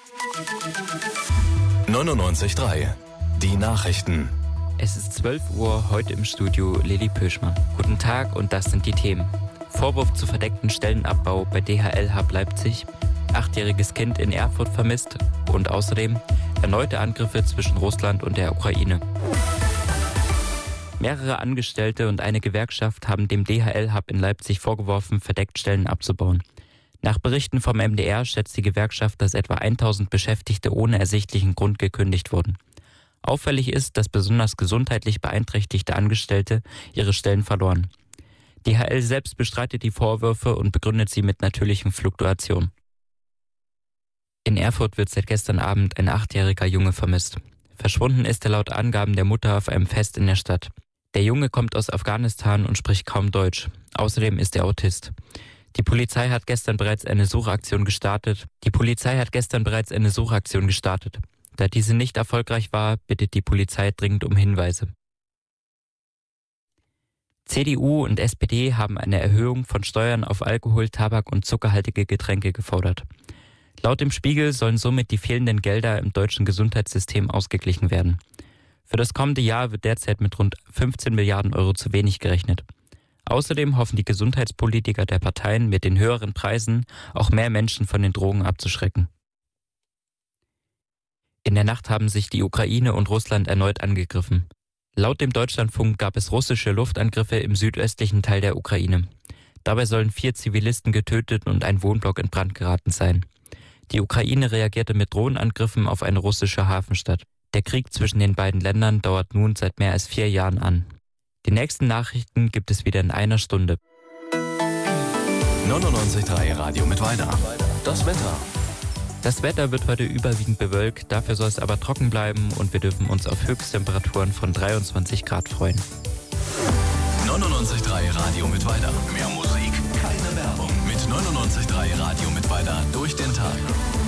99.3 Die Nachrichten. Es ist 12 Uhr, heute im Studio Lili Pöschmann. Guten Tag und das sind die Themen. Vorwurf zu verdeckten Stellenabbau bei DHL Hub Leipzig, 8-jähriges Kind in Erfurt vermisst und außerdem erneute Angriffe zwischen Russland und der Ukraine. Mehrere Angestellte und eine Gewerkschaft haben dem DHL Hub in Leipzig vorgeworfen, verdeckt Stellen abzubauen. Nach Berichten vom MDR schätzt die Gewerkschaft, dass etwa 1000 Beschäftigte ohne ersichtlichen Grund gekündigt wurden. Auffällig ist, dass besonders gesundheitlich beeinträchtigte Angestellte ihre Stellen verloren. DHL selbst bestreitet die Vorwürfe und begründet sie mit natürlichen Fluktuationen. In Erfurt wird seit gestern Abend ein 8-jähriger Junge vermisst. Verschwunden ist er laut Angaben der Mutter auf einem Fest in der Stadt. Der Junge kommt aus Afghanistan und spricht kaum Deutsch. Außerdem ist er Autist. Die Polizei hat gestern bereits eine Suchaktion gestartet. Da diese nicht erfolgreich war, bittet die Polizei dringend um Hinweise. CDU und SPD haben eine Erhöhung von Steuern auf Alkohol, Tabak und zuckerhaltige Getränke gefordert. Laut dem Spiegel sollen somit die fehlenden Gelder im deutschen Gesundheitssystem ausgeglichen werden. Für das kommende Jahr wird derzeit mit rund 15 Milliarden Euro zu wenig gerechnet. Außerdem hoffen die Gesundheitspolitiker der Parteien mit den höheren Preisen auch mehr Menschen von den Drogen abzuschrecken. In der Nacht haben sich die Ukraine und Russland erneut angegriffen. Laut dem Deutschlandfunk gab es russische Luftangriffe im südöstlichen Teil der Ukraine. Dabei sollen 4 Zivilisten getötet und ein Wohnblock in Brand geraten sein. Die Ukraine reagierte mit Drohnenangriffen auf eine russische Hafenstadt. Der Krieg zwischen den beiden Ländern dauert nun seit mehr als 4 Jahren an. Die nächsten Nachrichten gibt es wieder in einer Stunde. 99.3 Radio Mittweida. Das Wetter. Das Wetter wird heute überwiegend bewölkt, dafür soll es aber trocken bleiben und wir dürfen uns auf Höchsttemperaturen von 23 Grad freuen. 99.3 Radio Mittweida. Mehr Musik, keine Werbung. Mit 99.3 Radio Mittweida durch den Tag.